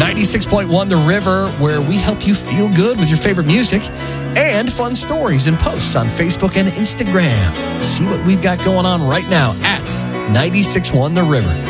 96.1 The River, where we help you feel good with your favorite music and fun stories and posts on Facebook and Instagram. See what we've got going on right now at 96.1 The River.